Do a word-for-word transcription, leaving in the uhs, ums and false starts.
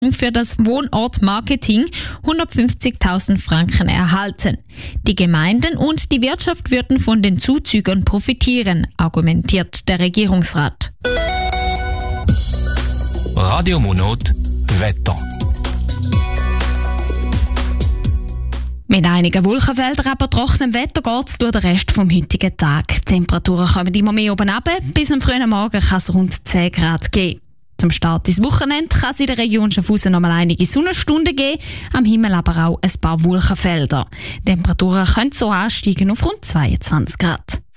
für das Wohnort-Marketing hundertfünfzigtausend Franken erhalten. Die Gemeinden und die Wirtschaft würden von den Zuzügen profitieren, argumentiert der Regierungsrat. Radio Monot Wetter. Mit einigen Wolkenfeldern, aber trockenem Wetter geht es durch den Rest vom heutigen Tag. Die Temperaturen kommen immer mehr oben runter. Bis am frühen Morgen kann es rund zehn Grad geben. Zum Start ins Wochenende kann es in der Region Schaffhausen noch mal einige Sonnenstunden geben, am Himmel aber auch ein paar Wolkenfelder. Die Temperaturen können so ansteigen auf rund zweiundzwanzig Grad.